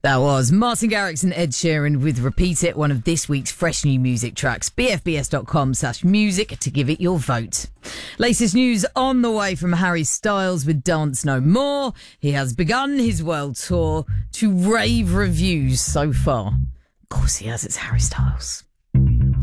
That was Martin Garrix and Ed Sheeran with Repeat It, one of this week's fresh new music tracks. bfbs.com/music to give it your vote. Latest news on the way from Harry Styles with Dance No More. He has begun his world tour to rave reviews so far. Of course he has, it's Harry Styles.